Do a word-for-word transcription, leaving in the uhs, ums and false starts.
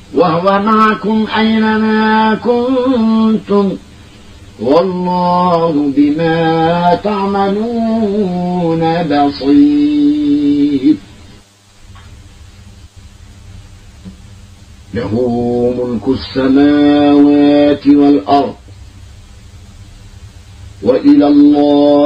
وهو معكم أينما كنتم والله بما تعملون بصير. له ملك السماوات والأرض وإلى الله